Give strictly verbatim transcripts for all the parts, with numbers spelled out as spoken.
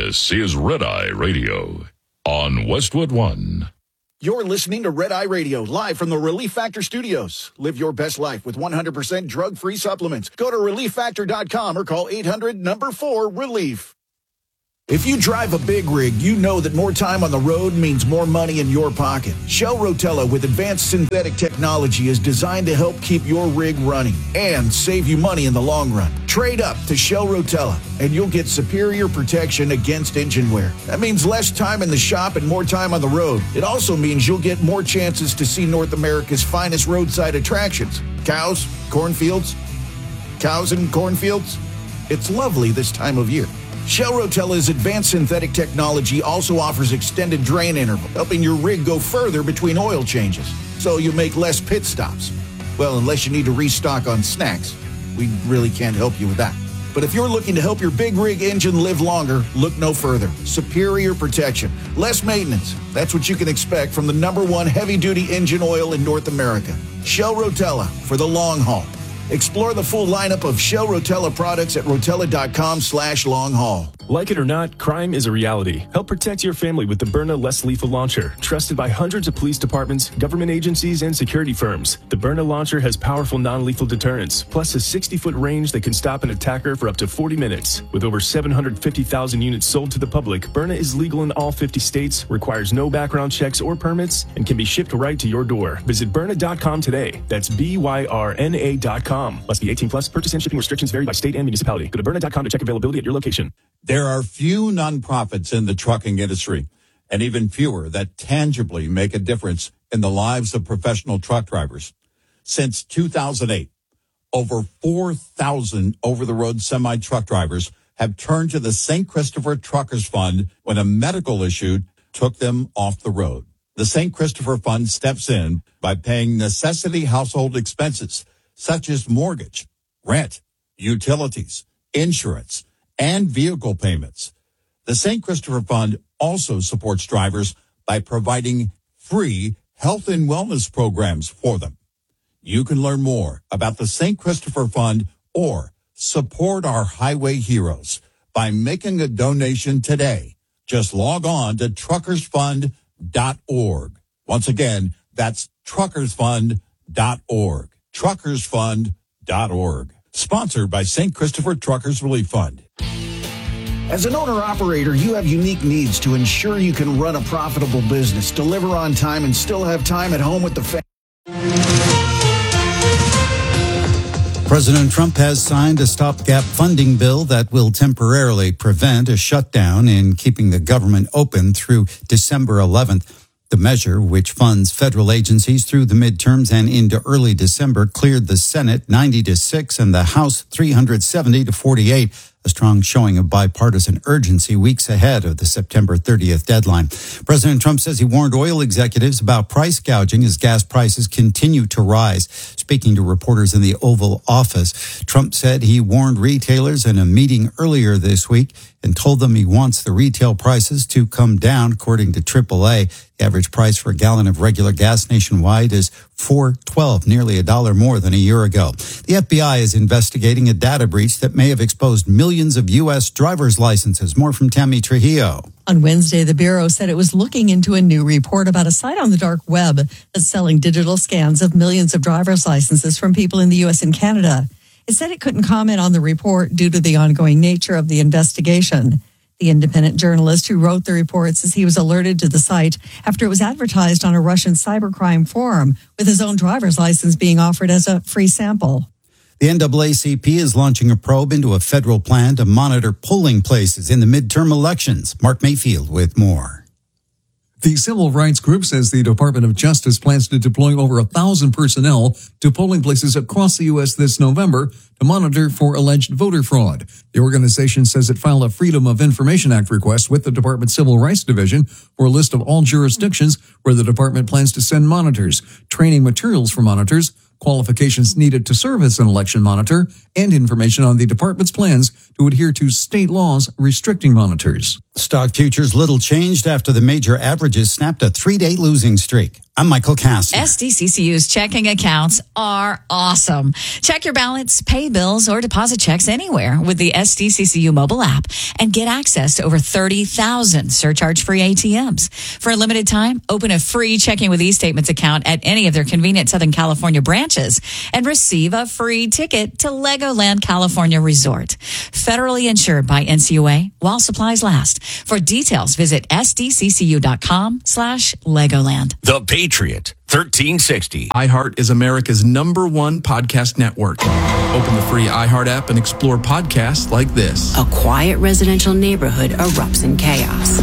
This is Red Eye Radio on Westwood One. You're listening to Red Eye Radio, live from the Relief Factor Studios. Live your best life with one hundred percent drug-free supplements. Go to relief factor dot com or call eight hundred number four relief. If you drive a big rig, you know that more time on the road means more money in your pocket. Shell Rotella with advanced synthetic technology is designed to help keep your rig running and save you money in the long run. Trade up to Shell Rotella and you'll get superior protection against engine wear. That means less time in the shop and more time on the road. It also means you'll get more chances to see North America's finest roadside attractions. Cows, cornfields, cows and cornfields. It's lovely this time of year. Shell Rotella's advanced synthetic technology also offers extended drain interval, helping your rig go further between oil changes, so you make less pit stops. Well, unless you need to restock on snacks, we really can't help you with that. But if you're looking to help your big rig engine live longer, look no further. Superior protection, less maintenance. That's what you can expect from the number one heavy-duty engine oil in North America. Shell Rotella for the long haul. Explore the full lineup of Shell Rotella products at rotella.com slash long haul. Like it or not, crime is a reality. Help protect your family with the Byrna Less Lethal Launcher, trusted by hundreds of police departments, government agencies, and security firms. The Byrna Launcher has powerful non-lethal deterrence, plus a sixty-foot range that can stop an attacker for up to forty minutes. With over seven hundred fifty thousand units sold to the public, Byrna is legal in all fifty states, requires no background checks or permits, and can be shipped right to your door. Visit Byrna dot com today. That's B Y R N A dot com. Must be eighteen plus. Purchase and shipping restrictions vary by state and municipality. Go to Byrna dot com to check availability at your location. There are few nonprofits in the trucking industry, and even fewer that tangibly make a difference in the lives of professional truck drivers. Since two thousand eight, over four thousand over-the-road semi-truck drivers have turned to the Saint Christopher Truckers Fund when a medical issue took them off the road. The Saint Christopher Fund steps in by paying necessity household expenses, such as mortgage, rent, utilities, insurance, and vehicle payments. The Saint Christopher Fund also supports drivers by providing free health and wellness programs for them. You can learn more about the Saint Christopher Fund or support our highway heroes by making a donation today. Just log on to truckers fund dot org. Once again, that's truckers fund dot org. truckers fund dot org. Sponsored by Saint Christopher Truckers Relief Fund. As an owner-operator, you have unique needs to ensure you can run a profitable business, deliver on time, and still have time at home with the family. President Trump has signed a stopgap funding bill that will temporarily prevent a shutdown in keeping the government open through December eleventh. The measure, which funds federal agencies through the midterms and into early December, cleared the Senate ninety to six and the House three hundred seventy to forty-eight, a strong showing of bipartisan urgency weeks ahead of the September thirtieth deadline. President Trump says he warned oil executives about price gouging as gas prices continue to rise. Speaking to reporters in the Oval Office, Trump said he warned retailers in a meeting earlier this week and told them he wants the retail prices to come down. According to triple A, the average price for a gallon of regular gas nationwide is four twelve, nearly a dollar more than a year ago. The F B I is investigating a data breach that may have exposed millions of U S driver's licenses. More from Tammy Trujillo. On Wednesday, the Bureau said it was looking into a new report about a site on the dark web that's selling digital scans of millions of driver's licenses from people in the U S and Canada. It said it couldn't comment on the report due to the ongoing nature of the investigation. The independent journalist who wrote the report says he was alerted to the site after it was advertised on a Russian cybercrime forum, with his own driver's license being offered as a free sample. The N double A C P is launching a probe into a federal plan to monitor polling places in the midterm elections. Mark Mayfield with more. The civil rights group says the Department of Justice plans to deploy over a thousand personnel to polling places across the U S this November to monitor for alleged voter fraud. The organization says it filed a Freedom of Information Act request with the Department Civil Rights Division for a list of all jurisdictions where the department plans to send monitors, training materials for monitors, qualifications needed to serve as an election monitor, and information on the department's plans to adhere to state laws restricting monitors. Stock futures little changed after the major averages snapped a three-day losing streak. I'm Michael Kastner. S D C C U's checking accounts are awesome. Check your balance, pay bills, or deposit checks anywhere with the S D C C U mobile app and get access to over thirty thousand surcharge-free A T Ms. For a limited time, open a free Checking with eStatements account at any of their convenient Southern California branches and receive a free ticket to Legoland California Resort. Federally insured by N C U A while supplies last. For details, visit sdccu.com slash Legoland. The Patriot, thirteen sixty. iHeart is America's number one podcast network. Open the free iHeart app and explore podcasts like this. A quiet residential neighborhood erupts in chaos.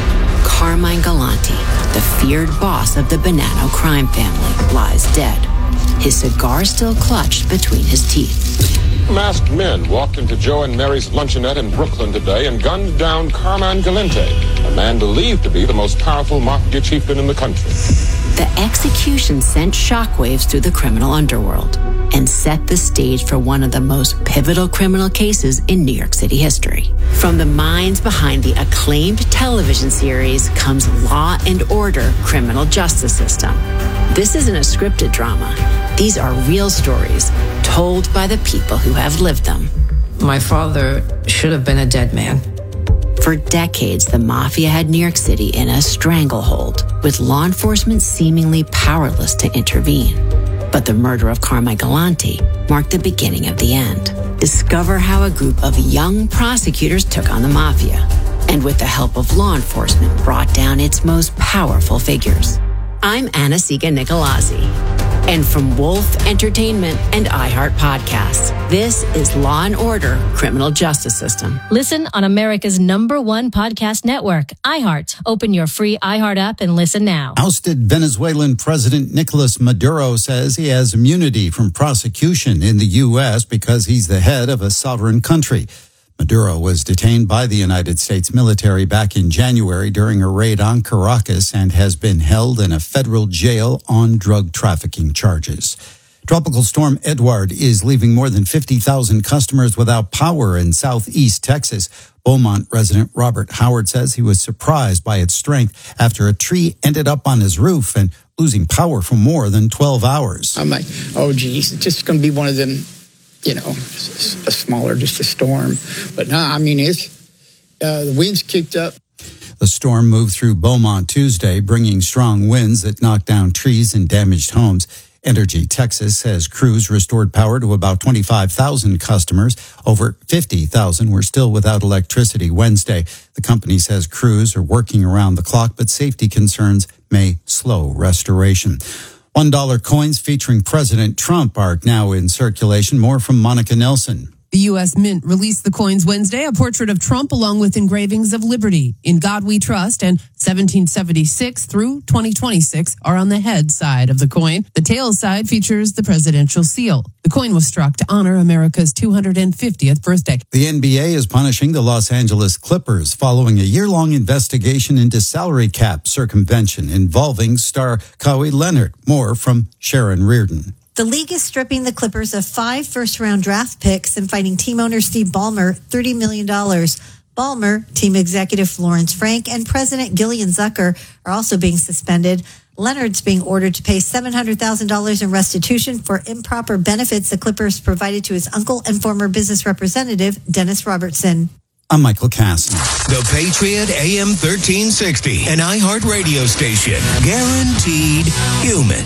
Carmine Galante, the feared boss of the Bonanno crime family, lies dead. His cigar still clutched between his teeth. Masked men walked into Joe and Mary's luncheonette in Brooklyn today and gunned down Carmine Galante, a man believed to be the most powerful mafia chieftain in the country. The execution sent shockwaves through the criminal underworld and set the stage for one of the most pivotal criminal cases in New York City history. From the minds behind the acclaimed television series comes Law and Order: Criminal Justice System. This isn't a scripted drama. These are real stories told by the people who have lived them. My father should have been a dead man. For decades, the mafia had New York City in a stranglehold, with law enforcement seemingly powerless to intervene. But the murder of Carmine Galante marked the beginning of the end. Discover how a group of young prosecutors took on the mafia, and with the help of law enforcement, brought down its most powerful figures. I'm Anna-Siga Nicolazzi. And from Wolf Entertainment and iHeart Podcasts, this is Law and Order: Criminal Justice System. Listen on America's number one podcast network, iHeart. Open your free iHeart app and listen now. Ousted Venezuelan President Nicolas Maduro says he has immunity from prosecution in the U S because he's the head of a sovereign country. Maduro was detained by the United States military back in January during a raid on Caracas and has been held in a federal jail on drug trafficking charges. Tropical storm Edward is leaving more than fifty thousand customers without power in southeast Texas. Beaumont resident Robert Howard says he was surprised by its strength after a tree ended up on his roof and losing power for more than twelve hours. I'm like, oh, geez, it's just going to be one of them, you know, a smaller, just a storm. But no, I mean, it's, uh, the winds kicked up. The storm moved through Beaumont Tuesday, bringing strong winds that knocked down trees and damaged homes. Energy Texas says crews restored power to about twenty-five thousand customers. Over fifty thousand were still without electricity Wednesday. The company says crews are working around the clock, but safety concerns may slow restoration. One dollar coins featuring President Trump are now in circulation. More from Monica Nelson. The U S Mint released the coins Wednesday, a portrait of Trump along with engravings of Liberty, In God We Trust, and seventeen seventy-six through twenty twenty-six are on the head side of the coin. The tail side features the presidential seal. The coin was struck to honor America's two hundred fiftieth birthday. The N B A is punishing the Los Angeles Clippers following a year-long investigation into salary cap circumvention involving star Kawhi Leonard. More from Sharon Reardon. The league is stripping the Clippers of five first-round draft picks and fining team owner Steve Ballmer thirty million dollars. Ballmer, team executive Florence Frank, and president Gillian Zucker are also being suspended. Leonard's being ordered to pay seven hundred thousand dollars in restitution for improper benefits the Clippers provided to his uncle and former business representative, Dennis Robertson. I'm Michael Kastner. The Patriot A M thirteen sixty, an iHeart radio station. Guaranteed human.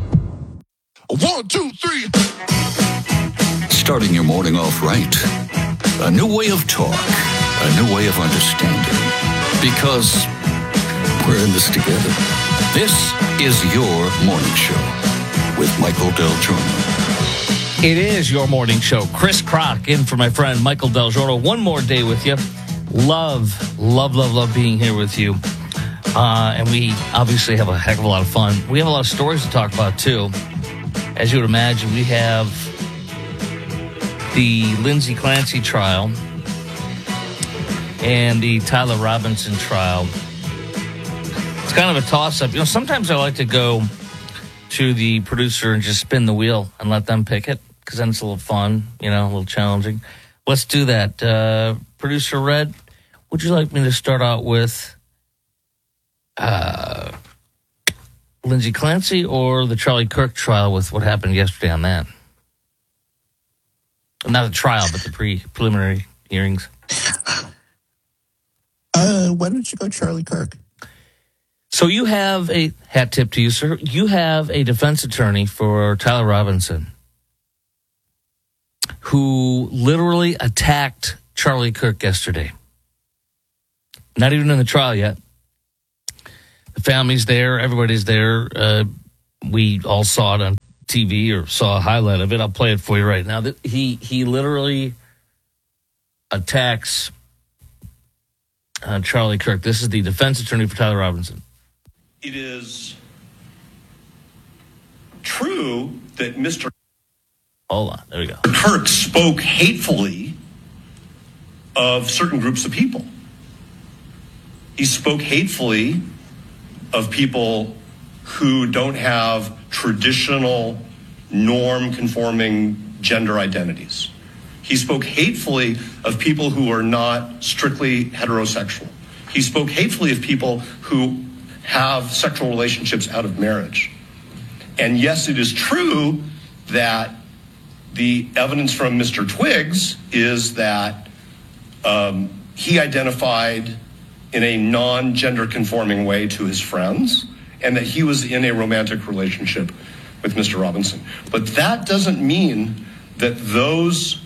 One, two, three. Starting your morning off right. A new way of talk. A new way of understanding. Because we're in this together. This is your morning show with Michael Del Giorno. It is your morning show. Chris Crock in for my friend Michael Del Giorno. One more day with you. Love, love, love, love being here with you. Uh, and we obviously have a heck of a lot of fun. We have a lot of stories to talk about, too. As you would imagine, we have the Lindsay Clancy trial and the Tyler Robinson trial. It's kind of a toss-up. You know, sometimes I like to go to the producer and just spin the wheel and let them pick it, because then it's a little fun, you know, a little challenging. Let's do that. Uh, Producer Red, would you like me to start out with... Uh, Lindsay Clancy or the Charlie Kirk trial with what happened yesterday on that? Not a trial, but the pre preliminary hearings. Uh, why don't you go Charlie Kirk? So you have a hat tip to you, sir. You have a defense attorney for Tyler Robinson who literally attacked Charlie Kirk yesterday. Not even in the trial yet. The family's there. Everybody's there. Uh, we all saw it on T V or saw a highlight of it. I'll play it for you right now. He, he literally attacks uh, Charlie Kirk. This is the defense attorney for Tyler Robinson. It is true that Mister Hold on. There we go. Kirk spoke hatefully of certain groups of people. He spoke hatefully of people who don't have traditional norm-conforming gender identities. He spoke hatefully of people who are not strictly heterosexual. He spoke hatefully of people who have sexual relationships out of marriage. And yes, it is true that the evidence from Mister Twiggs is that um, he identified in a non-gender conforming way to his friends and that he was in a romantic relationship with Mister Robinson. But that doesn't mean that those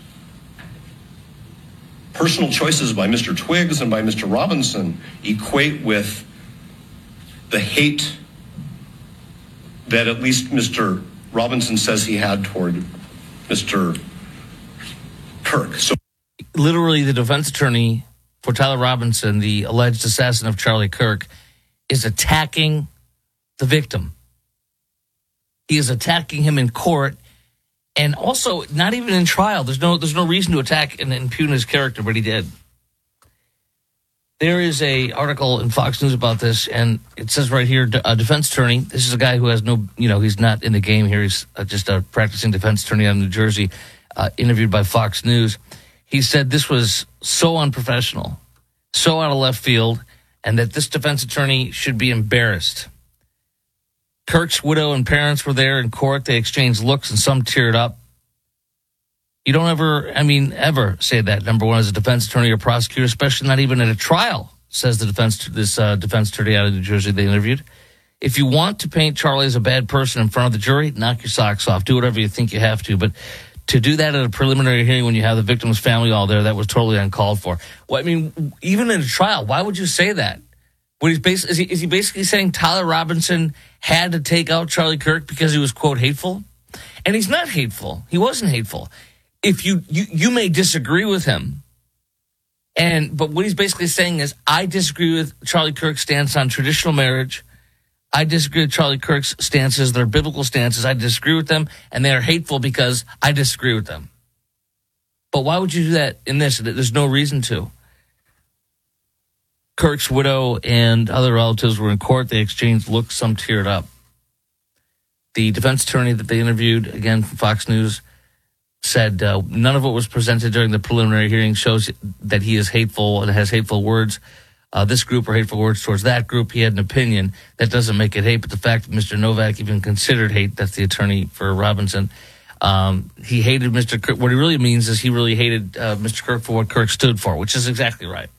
personal choices by Mister Twiggs and by Mister Robinson equate with the hate that at least Mister Robinson says he had toward Mister Kirk. So, literally, the defense attorney for Tyler Robinson, the alleged assassin of Charlie Kirk, is attacking the victim. He is attacking him in court, and also not even in trial. There's no there's no reason to attack and impugn his character, but he did. There is a article in Fox News about this, and it says right here, a defense attorney. This is a guy who has no, you know, he's not in the game here. He's just a practicing defense attorney out of New Jersey, uh, interviewed by Fox News. He said this was so unprofessional, so out of left field, and that this defense attorney should be embarrassed. Kirk's widow and parents were there in court. They exchanged looks, and some teared up. You don't ever, I mean, ever say that, number one, as a defense attorney or prosecutor, especially not even at a trial, says the defense, this uh, defense attorney out of New Jersey they interviewed. If you want to paint Charlie as a bad person in front of the jury, knock your socks off. Do whatever you think you have to. But to do that at a preliminary hearing when you have the victim's family all there, that was totally uncalled for. Well, I mean, even in a trial, why would you say that? What he's bas- is, he, is he basically saying Tyler Robinson had to take out Charlie Kirk because he was, quote, hateful? And he's not hateful. He wasn't hateful. If you, you, you may disagree with him, and but what he's basically saying is, I disagree with Charlie Kirk's stance on traditional marriage. I disagree with Charlie Kirk's stances, their biblical stances. I disagree with them, and they are hateful because I disagree with them. But why would you do that in this? There's no reason to. Kirk's widow and other relatives were in court. They exchanged looks. Some teared up. The defense attorney that they interviewed, again from Fox News, said uh, none of what was presented during the preliminary hearing shows that he is hateful and has hateful words. Uh, this group or hateful words towards that group. He had an opinion. That doesn't make it hate, but the fact that Mister Novak even considered hate, that's the attorney for Robinson, um, he hated Mister Kirk. What he really means is he really hated uh, Mister Kirk for what Kirk stood for, which is exactly right.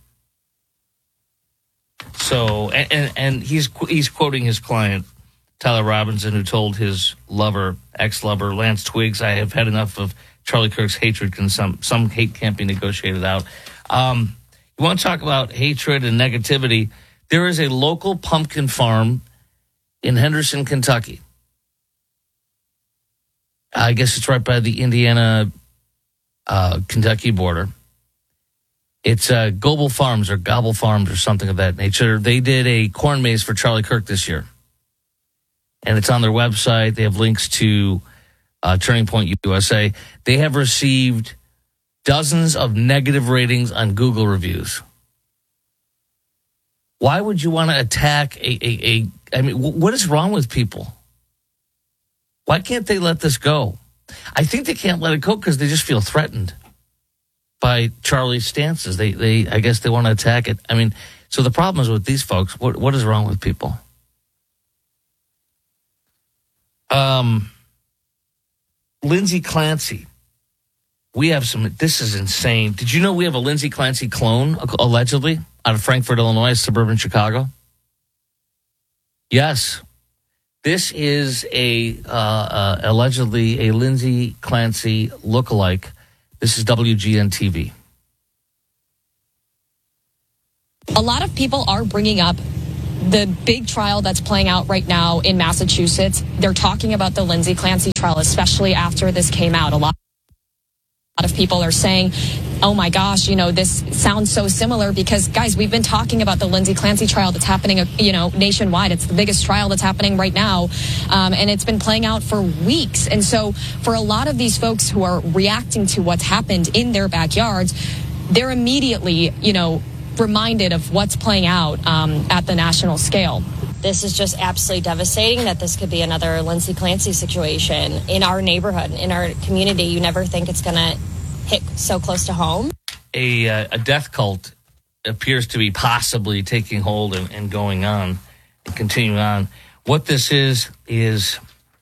So, and, and, and he's he's quoting his client, Tyler Robinson, who told his lover, ex-lover, Lance Twiggs, I have had enough of Charlie Kirk's hatred. Can some, some hate can't be negotiated out. Um, you want to talk about hatred and negativity? There is a local pumpkin farm in Henderson, Kentucky. I guess it's right by the Indiana, uh, Kentucky border. It's uh, Gobble Farms or Gobble Farms or something of that nature. They did a corn maze for Charlie Kirk this year. And it's on their website. They have links to uh, Turning Point U S A. They have received dozens of negative ratings on Google reviews. Why would you want to attack a, a, a I mean, what is wrong with people? Why can't they let this go? I think they can't let it go because they just feel threatened by Charlie's stances. They, they, I guess they want to attack it. I mean, so the problem is with these folks, what, what is wrong with people? Um, Lindsay Clancy. We have some, this is insane. Did you know we have a Lindsay Clancy clone, allegedly, out of Frankfort, Illinois, suburban Chicago? Yes. This is a, uh, uh, allegedly a Lindsay Clancy lookalike. This is W G N T V. A lot of people are bringing up the big trial that's playing out right now in Massachusetts. They're talking about the Lindsay Clancy trial, especially after this came out. A lot of people are saying, oh my gosh, you know, this sounds so similar because, guys, we've been talking about the Lindsay Clancy trial that's happening, you know, nationwide. It's the biggest trial that's happening right now, um, and it's been playing out for weeks. And so for a lot of these folks who are reacting to what's happened in their backyards, they're immediately, you know, reminded of what's playing out um, at the national scale. This is just absolutely devastating that this could be another Lindsay Clancy situation in our neighborhood, in our community. You never think it's going to hit so close to home. A, uh, a death cult appears to be possibly taking hold and, and going on and continuing on. What this is, is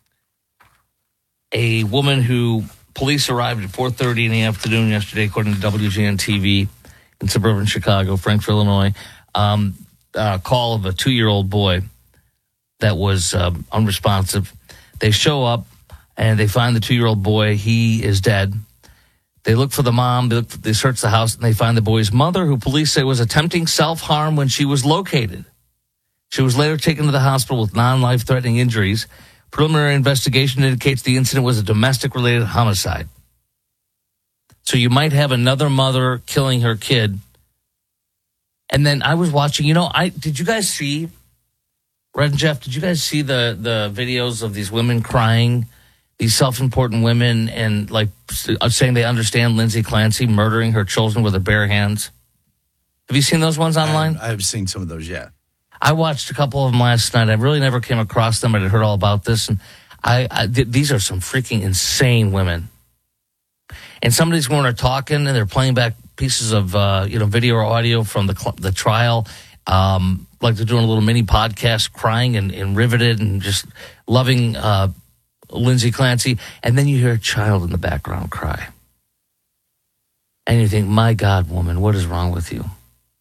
a woman who police arrived at four thirty in the afternoon yesterday, according to W G N T V in suburban Chicago, Frankfort, Illinois. Um, uh, call of a two-year-old boy that was um, unresponsive. They show up and they find the two-year-old boy. He is dead. They look for the mom. They, look for, they search the house and they find the boy's mother, who police say was attempting self-harm when she was located. She was later taken to the hospital with non-life-threatening injuries. Preliminary investigation indicates the incident was a domestic-related homicide. So you might have another mother killing her kid. And then I was watching, you know, I did you guys see, Red and Jeff, did you guys see the, the videos of these women crying, these self-important women, and like saying they understand Lindsay Clancy murdering her children with her bare hands? Have you seen those ones online? I've seen some of those, yeah. I watched a couple of them last night. I really never came across them. I had heard all about this. And I, I th- these are some freaking insane women. And some of these women are talking and they're playing back pieces of, uh, you know, video or audio from the cl- the trial. Um, like they're doing a little mini podcast, crying and, and riveted and just loving uh, Lindsay Clancy. And then you hear a child in the background cry. And you think, my God, woman, what is wrong with you?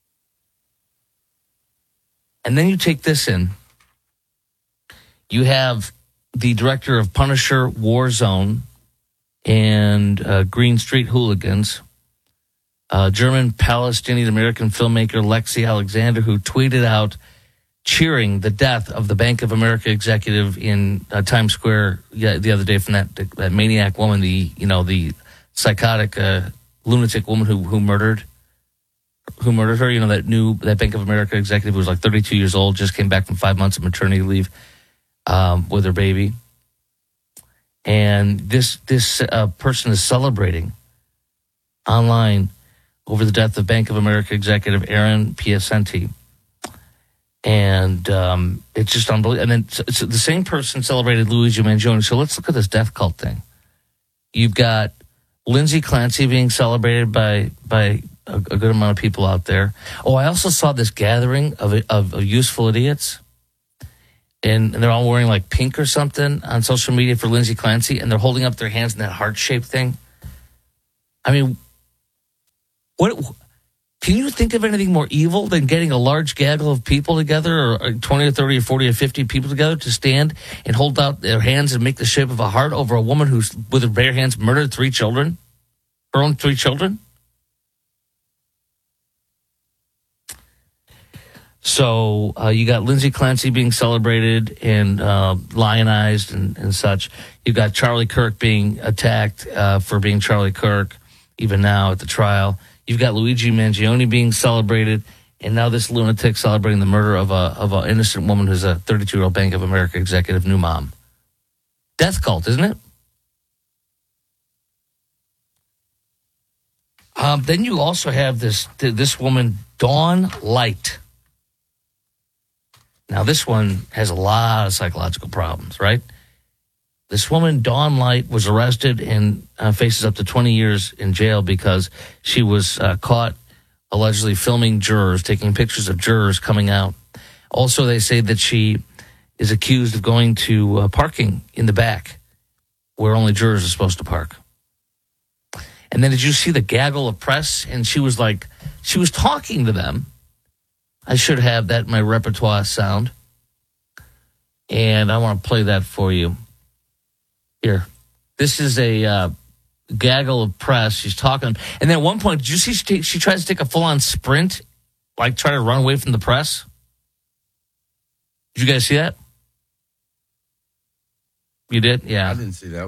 And then you take this in. You have the director of Punisher Warzone and uh, Green Street Hooligans, uh, German Palestinian American filmmaker Lexi Alexander, who tweeted out cheering the death of the Bank of America executive in uh, Times Square yeah, the other day from that that maniac woman, the you know the psychotic uh, lunatic woman who who murdered. Who murdered her? You know, that new, that Bank of America executive who was like thirty-two years old, just came back from five months of maternity leave um, with her baby. And this this uh, person is celebrating online over the death of Bank of America executive Aaron Piacenti. And um, it's just unbelievable. And then so, so the same person celebrated Luigi Mangione. So let's look at this death cult thing. You've got Lindsay Clancy being celebrated by by. A, a good amount of people out there. Oh, I also saw this gathering of of, of useful idiots, and, and they're all wearing like pink or something on social media for Lindsay Clancy, and they're holding up their hands in that heart-shaped thing. I mean, what? Can you think of anything more evil than getting a large gaggle of people together, or twenty or thirty or forty or fifty people together to stand and hold out their hands and make the shape of a heart over a woman who's, with her bare hands, murdered three children, her own three children? So uh, you got Lindsay Clancy being celebrated and uh, lionized and, and such. You've got Charlie Kirk being attacked uh, for being Charlie Kirk, even now at the trial. You've got Luigi Mangione being celebrated, and now this lunatic celebrating the murder of a of an innocent woman who's a thirty-two-year-old Bank of America executive, new mom. Death cult, isn't it? Um, then you also have this this woman, Dawn Light. Now, this one has a lot of psychological problems, right? This woman, Dawn Light, was arrested and uh, faces up to twenty years in jail because she was uh, caught allegedly filming jurors, taking pictures of jurors coming out. Also, they say that she is accused of going to uh, parking in the back where only jurors are supposed to park. And then did you see the gaggle of press? And she was like, she was talking to them. I should have that in my repertoire sound. And I want to play that for you. Here. This is a uh, gaggle of press. She's talking. And then at one point, did you see she, take, she tries to take a full-on sprint? Like try to run away from the press? Did you guys see that? You did? Yeah. I didn't see that.